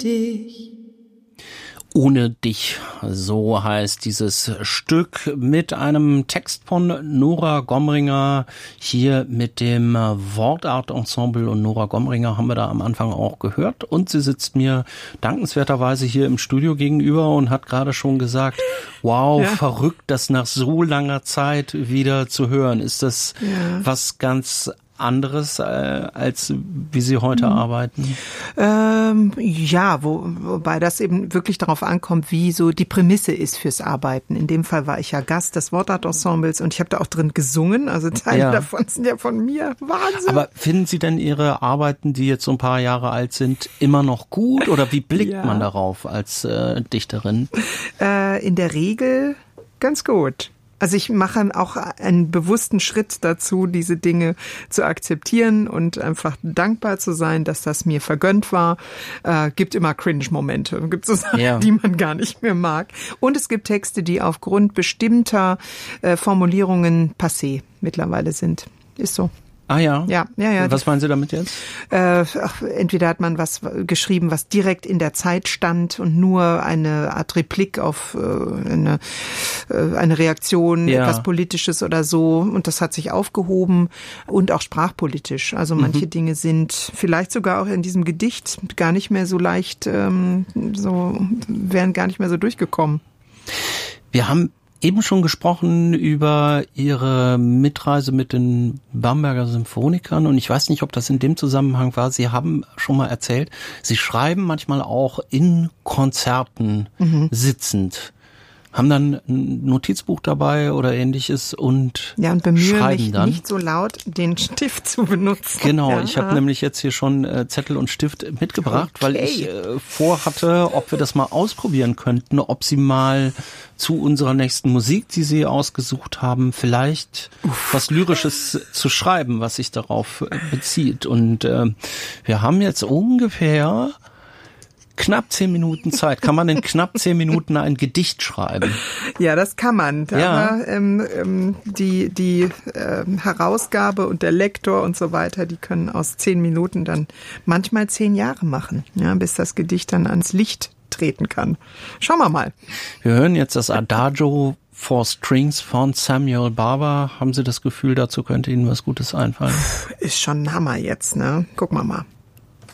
dich. Ohne dich, so heißt dieses Stück mit einem Text von Nora Gomringer, hier mit dem Wortart-Ensemble. Und Nora Gomringer haben wir da am Anfang auch gehört. Und sie sitzt mir dankenswerterweise hier im Studio gegenüber und hat gerade schon gesagt, wow, verrückt, das nach so langer Zeit wieder zu hören. Ist das was ganz anderes, als wie Sie heute arbeiten? Wobei das eben wirklich darauf ankommt, wie so die Prämisse ist fürs Arbeiten. In dem Fall war ich ja Gast des Wortart-Ensembles und ich habe da auch drin gesungen. Also Teile davon sind ja von mir. Wahnsinn! Aber finden Sie denn Ihre Arbeiten, die jetzt so ein paar Jahre alt sind, immer noch gut? Oder wie blickt man darauf als Dichterin? In der Regel ganz gut. Also ich mache auch einen bewussten Schritt dazu, diese Dinge zu akzeptieren und einfach dankbar zu sein, dass das mir vergönnt war. Gibt immer Cringe-Momente, gibt so Sachen, die man gar nicht mehr mag. Und es gibt Texte, die aufgrund bestimmter Formulierungen passé mittlerweile sind. Ist so. Ah ja. Ja. Was meinen Sie damit jetzt? Entweder hat man was geschrieben, was direkt in der Zeit stand und nur eine Art Replik auf eine Reaktion, etwas Politisches oder so. Und das hat sich aufgehoben und auch sprachpolitisch. Also manche Dinge sind vielleicht sogar auch in diesem Gedicht gar nicht mehr so leicht, wären gar nicht mehr so durchgekommen. Wir haben eben schon gesprochen über Ihre Mitreise mit den Bamberger Symphonikern und ich weiß nicht, ob das in dem Zusammenhang war. Sie haben schon mal erzählt, Sie schreiben manchmal auch in Konzerten sitzend. Haben dann ein Notizbuch dabei oder Ähnliches und bemühe schreiben mich dann nicht so laut, den Stift zu benutzen. Genau, ich habe nämlich jetzt hier schon Zettel und Stift mitgebracht, weil ich vorhatte, ob wir das mal ausprobieren könnten, ob Sie mal zu unserer nächsten Musik, die Sie ausgesucht haben, vielleicht was Lyrisches zu schreiben, was sich darauf bezieht. Und wir haben jetzt ungefähr knapp 10 Minuten Zeit. Kann man in knapp 10 Minuten ein Gedicht schreiben? Ja, das kann man. Aber die Herausgabe und der Lektor und so weiter, die können aus 10 Minuten dann manchmal 10 Jahre machen, bis das Gedicht dann ans Licht treten kann. Schauen wir mal. Wir hören jetzt das Adagio for Strings von Samuel Barber. Haben Sie das Gefühl, dazu könnte Ihnen was Gutes einfallen? Ist schon ein Hammer jetzt, ne? Gucken wir mal.